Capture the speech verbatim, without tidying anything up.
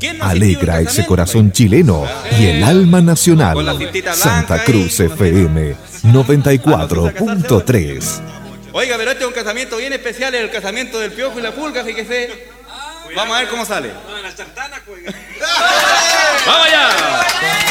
Alegra ese corazón chileno y el alma nacional. Santa Cruz F M noventa y cuatro punto tres. Oiga, pero este es un casamiento bien especial, el casamiento del Piojo y la Pulga, fíjese. Vamos a ver cómo sale. ¡Vamos allá!